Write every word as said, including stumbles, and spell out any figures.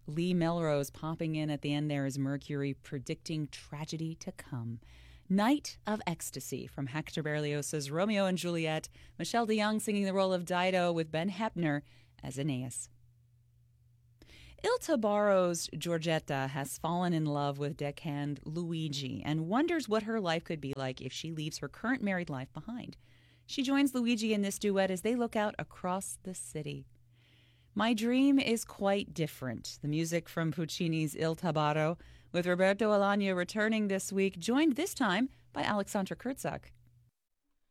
Lee Melrose popping in at the end there as Mercury, predicting tragedy to come. Night of Ecstasy from Hector Berlioz's Romeo and Juliet. Michelle DeYoung singing the role of Dido with Ben Heppner as Aeneas. Il Tabaro's Giorgetta has fallen in love with deckhand Luigi and wonders what her life could be like if she leaves her current married life behind. She joins Luigi in this duet as they look out across the city. My Dream is Quite Different, the music from Puccini's Il Tabaro, with Roberto Alagna returning this week, joined this time by Alexandra Kurtzak.